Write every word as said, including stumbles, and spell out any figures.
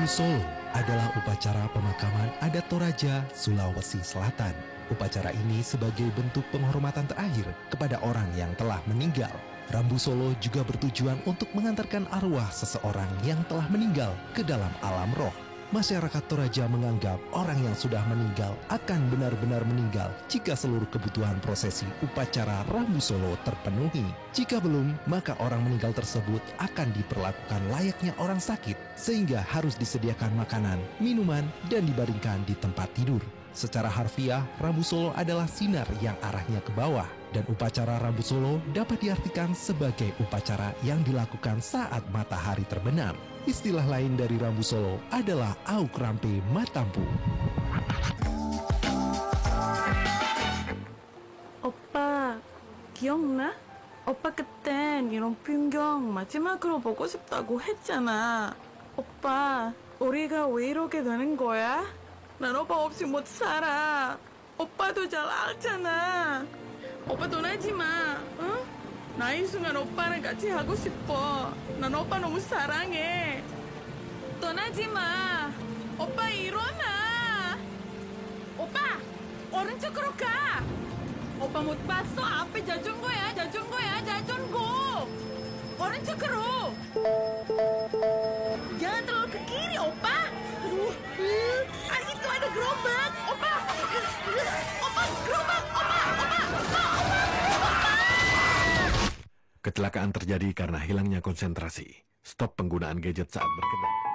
Solo adalah upacara pemakaman adat Toraja, Sulawesi Selatan. Upacara ini sebagai bentuk penghormatan terakhir kepada orang yang telah meninggal. Rambu Solo juga bertujuan untuk mengantarkan arwah seseorang yang telah meninggal ke dalam alam roh. Masyarakat Toraja menganggap orang yang sudah meninggal akan benar-benar meninggal jika seluruh kebutuhan prosesi upacara Rambu Solo terpenuhi. Jika belum, maka orang meninggal tersebut akan diperlakukan layaknya orang sakit, sehingga harus disediakan makanan, minuman, dan dibaringkan di tempat tidur. Secara harfiah, Rambu Solo adalah sinar yang arahnya ke bawah, dan upacara Rambu Solo dapat diartikan sebagai upacara yang dilakukan saat matahari terbenam. Istilah lain dari Rambu Solo adalah Auk Rampe Matampu. 오빠, 기억나? 오빠 그땐 이런 풍경 마지막으로 보고 싶다고 했잖아. 오빠, 우리가 왜 이러게 되는 거야? 난 오빠 없이 못 살아. 오빠도 잘 알잖아. 오빠 떠나지 마, 응? 나 이 순간 오빠랑 같이 하고 싶어. 난 오빠 너무 사랑해. 떠나지 마. 오빠 일어나. 오빠, 오른쪽으로 가. 오빠 못 봤어? 앞에 자전거야, 자전거야, 자전거. 오른쪽으로. Jangan terlalu ke kiri, opa. Aduh, ah itu ada gerobak, opa. Opa, gerobak, opa, opa, opa, opa, opa. Kecelakaan terjadi karena hilangnya konsentrasi. Stop penggunaan gadget saat berkendara.